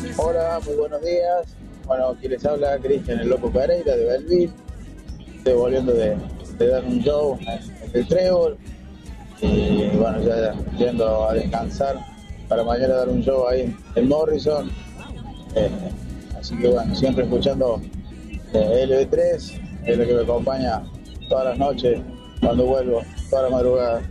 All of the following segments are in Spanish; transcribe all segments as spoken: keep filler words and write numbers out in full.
Hola, muy buenos días. Bueno, aquí les habla Cristian el Loco Pereira de Belleville. Estoy volviendo de, de dar un show en el Trébol. Y bueno, ya yendo a descansar para mañana dar un show ahí en Morrison. Eh, así que bueno, siempre escuchando eh, L B tres, es lo que me acompaña todas las noches cuando vuelvo, toda la madrugada.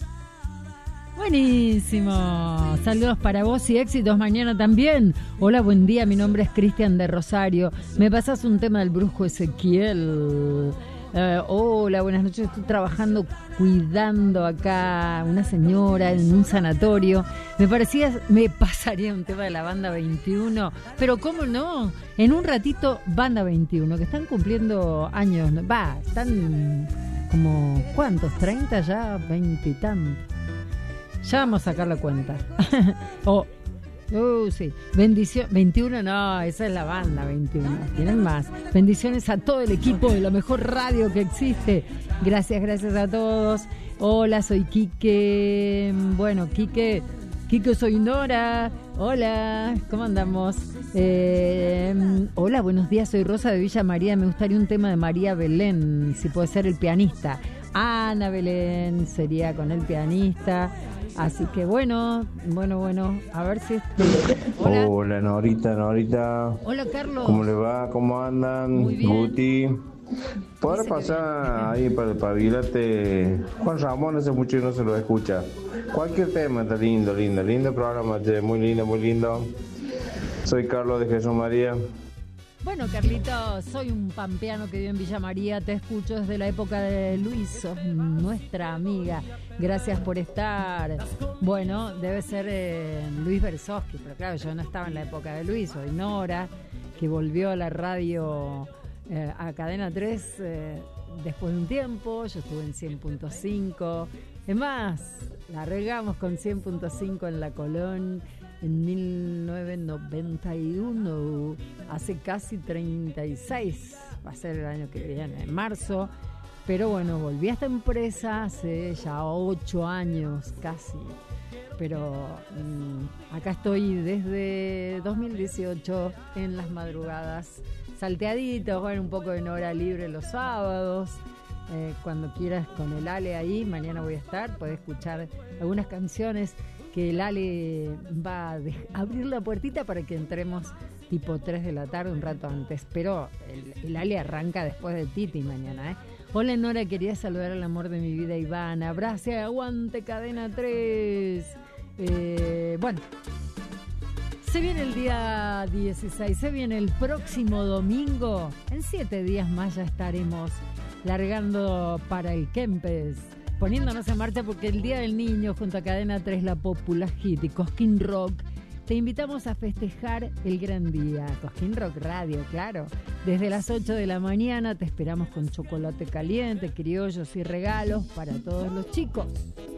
Buenísimo, saludos para vos y éxitos mañana también. Hola, buen día, mi nombre es Cristian de Rosario. ¿Me pasás un tema del brujo Ezequiel? Uh, hola, buenas noches, estoy trabajando cuidando acá una señora en un sanatorio. Me parecía, me pasaría un tema de la Banda veintiuno, pero cómo no, en un ratito Banda veintiuno, que están cumpliendo años, va, están como, ¿cuántos? ¿treinta ya? ¿veinte y tantos? Ya vamos a sacar la cuenta. oh, uh, sí. Bendición, veintiuno, no, esa es la Banda veintiuno. Tienen más. Bendiciones a todo el equipo de la mejor radio que existe. Gracias, gracias a todos. Hola, soy Quique. Bueno, Quique, Quique, soy Nora. Hola, ¿cómo andamos? Eh, hola, buenos días, soy Rosa de Villa María. Me gustaría un tema de María Belén, si puede ser el pianista. Ana Belén sería con el pianista. Así que bueno, bueno, bueno, a ver si... Hola, Hola Norita, Norita. Hola, Carlos. ¿Cómo le va? ¿Cómo andan? Muy bien. Guti. ¿Podrá pasar ahí para el pavilate? Juan Ramón hace mucho que no se lo escucha. Cualquier tema está lindo, lindo, lindo programa, muy lindo, muy lindo. Soy Carlos de Jesús María. Bueno, Carlito, soy un pampeano que vive en Villa María, te escucho desde la época de Luis, sos nuestra amiga, gracias por estar. Bueno, debe ser eh, Luis Bersowski, pero claro, yo no estaba en la época de Luis, soy Nora, que volvió a la radio, eh, a Cadena tres eh, después de un tiempo, yo estuve en cien punto cinco, es más, la regamos con cien punto cinco en la Colón, en mil novecientos noventa y uno, hace casi treinta y seis, va a ser el año que viene, en marzo, pero bueno, volví a esta empresa hace ya ocho años casi, pero mmm, acá estoy desde dos mil dieciocho en las madrugadas, salteaditos, bueno, un poco en hora libre los sábados, eh, cuando quieras con el Ale ahí, mañana voy a estar, podés escuchar algunas canciones que el Ale va a de- abrir la puertita para que entremos tipo tres de la tarde, un rato antes. Pero el, el Ale arranca después de Titi mañana, ¿eh? Hola, Nora, quería saludar al amor de mi vida, Iván. Abrazo, aguante, Cadena tres. Eh, bueno, se viene el día dieciséis, se viene el próximo domingo. En siete días más ya estaremos largando para el Kempes, poniéndonos en marcha porque el Día del Niño junto a Cadena tres, La Popular Hit y Cosquín Rock, te invitamos a festejar el gran día. Cosquín Rock Radio, claro. Desde las ocho de la mañana te esperamos con chocolate caliente, criollos y regalos para todos los chicos.